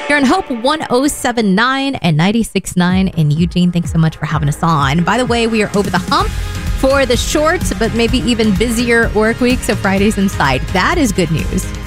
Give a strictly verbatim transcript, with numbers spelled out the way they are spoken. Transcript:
You're on Hope one oh seven point nine and ninety-six point nine in Eugene. Thanks so much for having us on. By the way, we are over the hump for the short, but maybe even busier work week. So Friday's inside. That is good news.